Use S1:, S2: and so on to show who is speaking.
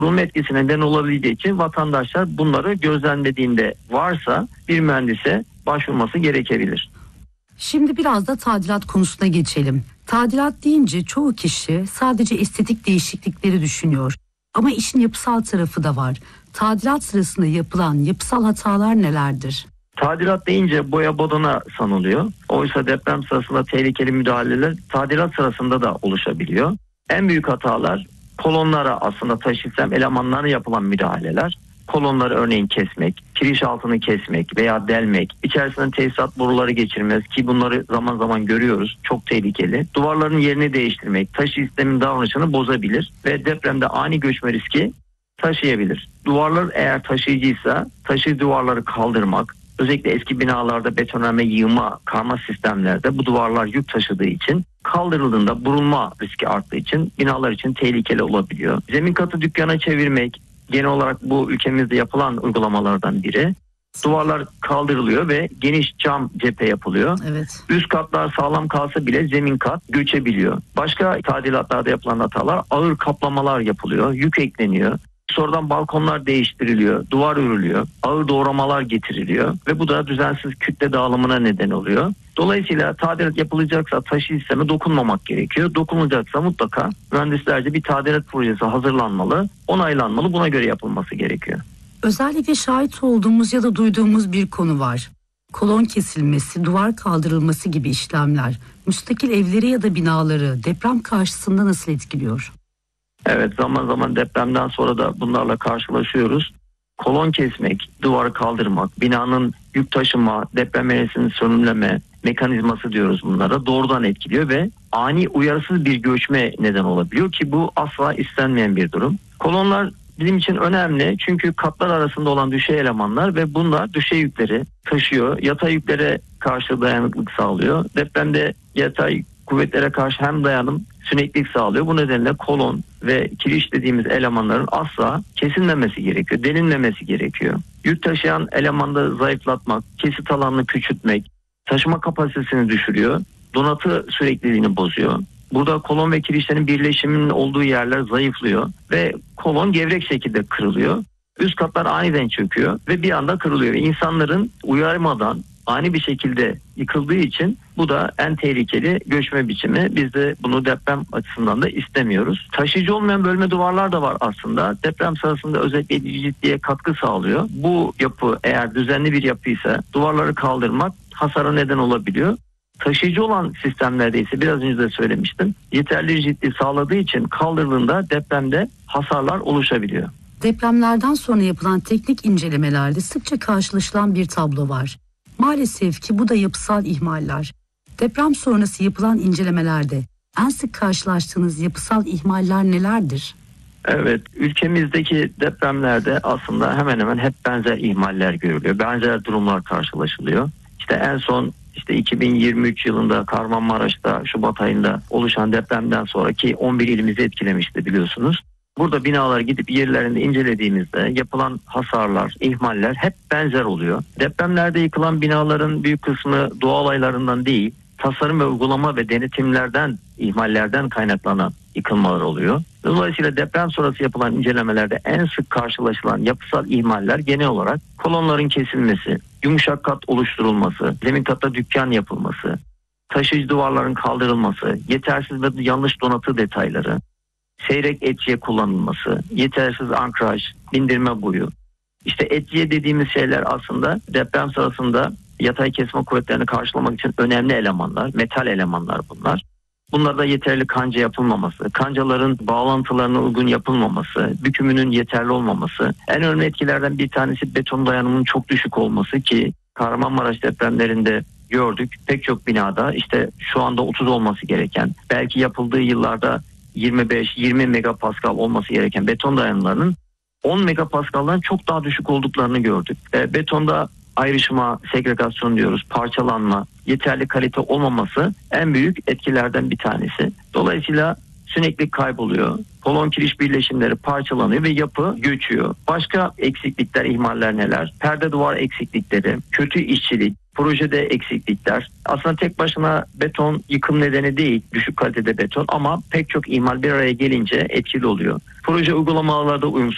S1: Bunun etkisine neden olabileceği için vatandaşlar bunları gözlemlediğinde varsa bir mühendise başvurması gerekebilir.
S2: Şimdi biraz da tadilat konusuna geçelim. Tadilat deyince çoğu kişi sadece estetik değişiklikleri düşünüyor. Ama işin yapısal tarafı da var. Tadilat sırasında yapılan yapısal hatalar nelerdir?
S1: Tadilat deyince boya badana sanılıyor. Oysa deprem sırasında tehlikeli müdahaleler tadilat sırasında da oluşabiliyor. En büyük hatalar kolonlara, aslında taş sistem elemanlarına yapılan müdahaleler. Kolonları örneğin kesmek, kiriş altını kesmek veya delmek, içerisinden tesisat boruları geçirmez ki bunları zaman zaman görüyoruz. Çok tehlikeli. Duvarların yerini değiştirmek, taş sistemin davranışını bozabilir ve depremde ani göçme riski taşıyabilir. Duvarlar eğer taşıyıcıysa taşıyıcı duvarları kaldırmak, özellikle eski binalarda betonarme, yığma, karma sistemlerde bu duvarlar yük taşıdığı için kaldırıldığında burulma riski arttığı için binalar için tehlikeli olabiliyor. Zemin katı dükkana çevirmek genel olarak bu ülkemizde yapılan uygulamalardan biri. Duvarlar kaldırılıyor ve geniş cam cephe yapılıyor.
S2: Evet.
S1: Üst katlar sağlam kalsa bile zemin kat göçebiliyor. Başka tadilatlarda yapılan hatalar, ağır kaplamalar yapılıyor, yük ekleniyor. Sonradan balkonlar değiştiriliyor, duvar örülüyor, ağır doğramalar getiriliyor ve bu da düzensiz kütle dağılımına neden oluyor. Dolayısıyla tadilat yapılacaksa taşı sisteme dokunmamak gerekiyor. Dokunulacaksa mutlaka mühendislerce bir tadilat projesi hazırlanmalı, onaylanmalı, buna göre yapılması gerekiyor.
S2: Özellikle şahit olduğumuz ya da duyduğumuz bir konu var. Kolon kesilmesi, duvar kaldırılması gibi işlemler müstakil evleri ya da binaları deprem karşısında nasıl etkiliyor?
S1: Evet, zaman zaman depremden sonra da bunlarla karşılaşıyoruz. Kolon kesmek, duvarı kaldırmak, binanın yük taşıma, deprem enerjisini sönümleme mekanizması diyoruz bunlara, doğrudan etkiliyor ve ani uyarısız bir göçme neden olabiliyor ki bu asla istenmeyen bir durum. Kolonlar bizim için önemli çünkü katlar arasında olan düşey elemanlar ve bunlar düşey yükleri taşıyor. Yatay yüklere karşı dayanıklık sağlıyor. Depremde yatay kuvvetlere karşı hem dayanım, süreklilik sağlıyor. Bu nedenle kolon ve kiriş dediğimiz elemanların asla kesilmemesi gerekiyor, delinmemesi gerekiyor. Yük taşıyan elemanda zayıflatmak, kesit alanını küçültmek, taşıma kapasitesini düşürüyor, donatı sürekliliğini bozuyor. Burada kolon ve kirişlerin birleşiminin olduğu yerler zayıflıyor ve kolon gevrek şekilde kırılıyor. Üst katlar aniden çöküyor ve bir anda kırılıyor. İnsanların uyarmadan ani bir şekilde yıkıldığı için bu da en tehlikeli göçme biçimi. Biz de bunu deprem açısından da istemiyoruz. Taşıyıcı olmayan bölme duvarlar da var aslında. Deprem sırasında özellikle ciddiye katkı sağlıyor. Bu yapı eğer düzenli bir yapıysa duvarları kaldırmak hasara neden olabiliyor. Taşıyıcı olan sistemlerde ise biraz önce de söylemiştim, yeterli rigidliği sağladığı için kaldırıldığında depremde hasarlar oluşabiliyor.
S2: Depremlerden sonra yapılan teknik incelemelerde sıkça karşılaşılan bir tablo var. Maalesef ki bu da yapısal ihmaller. Deprem sonrası yapılan incelemelerde en sık karşılaştığınız yapısal ihmaller nelerdir?
S1: Evet, ülkemizdeki depremlerde aslında hemen hemen hep benzer ihmaller görülüyor. Benzer durumlar karşılaşılıyor. İşte en son 2023 yılında Kahramanmaraş'ta Şubat ayında oluşan depremden sonraki 11 ilimizi etkilemişti biliyorsunuz. Burada binalara gidip yerlerinde incelediğimizde yapılan hasarlar, ihmaller hep benzer oluyor. Depremlerde yıkılan binaların büyük kısmı doğa olaylarından değil, tasarım ve uygulama ve denetimlerden, ihmallerden kaynaklanan yıkılmalar oluyor. Dolayısıyla deprem sonrası yapılan incelemelerde en sık karşılaşılan yapısal ihmaller genel olarak kolonların kesilmesi, yumuşak kat oluşturulması, zemin katta dükkan yapılması, taşıyıcı duvarların kaldırılması, yetersiz ve yanlış donatı detayları, seyrek etçiye kullanılması, yetersiz ankraj, bindirme boyu. İşte etçiye dediğimiz şeyler aslında deprem sırasında yatay kesme kuvvetlerini karşılamak için önemli elemanlar, metal elemanlar bunlar. Bunlarda yeterli kanca yapılmaması, kancaların bağlantılarına uygun yapılmaması, bükümünün yeterli olmaması, en önemli etkilerden bir tanesi beton dayanımının çok düşük olması ki Kahramanmaraş depremlerinde gördük. Pek çok binada şu anda 30 olması gereken, belki yapıldığı yıllarda 25-20 megapascal olması gereken beton dayanımlarının 10 megapascal'dan çok daha düşük olduklarını gördük. Betonda ayrışma, segregasyon diyoruz, parçalanma, yeterli kalite olmaması en büyük etkilerden bir tanesi. Dolayısıyla sürekli kayboluyor. Kolon kiriş birleşimleri parçalanıyor ve yapı göçüyor. Başka eksiklikler, ihmaller neler? Perde duvar eksiklikleri, kötü işçilik, projede eksiklikler. Aslında tek başına beton yıkım nedeni değil, düşük kalitede beton ama pek çok ihmal bir araya gelince etkili oluyor. Proje uygulamalarda uyumsuz